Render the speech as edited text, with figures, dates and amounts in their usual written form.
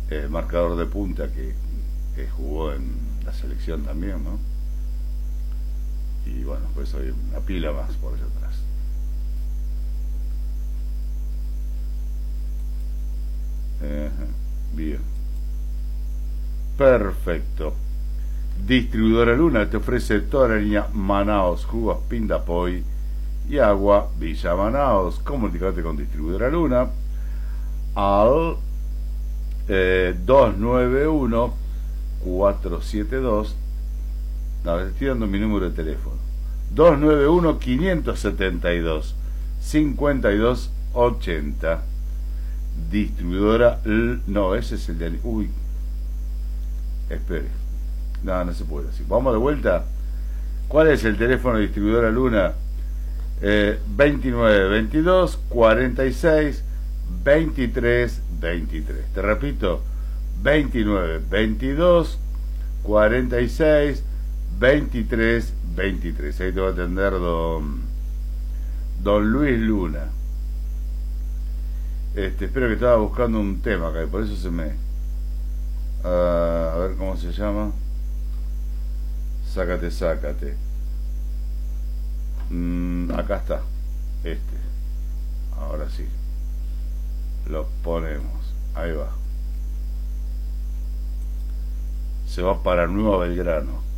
marcador de punta que jugó en la selección también, ¿no? Y bueno, pues hay una pila más por allá atrás. Bien. Perfecto. Distribuidora Luna te ofrece toda la línea Manaos, jugos Pindapoy y agua Villa Manaos. Comunicate con Distribuidora Luna al 291 472. No, estoy dando mi número de teléfono. 291 572 5280. Distribuidora no, ese es el de... Uy, espere. No, no se puede decir. Vamos de vuelta. ¿Cuál es el teléfono de Distribuidora Luna? 29 22 46 23 23. Te repito, 29 22 46 23 23. Ahí te va a atender don Luis Luna. Espero que estaba buscando un tema acá, y por eso se me... a ver cómo se llama. Sácate, sácate. Acá está. Ahora sí. Lo ponemos. Ahí va. Se va para Nueva Belgrano.